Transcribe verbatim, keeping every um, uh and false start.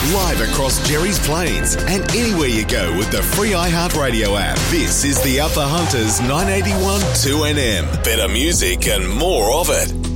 live across Jerry's Plains and anywhere you go with the free iHeartRadio app. This is the Alpha Hunters nine eighty-one two N M. Better music and more of it.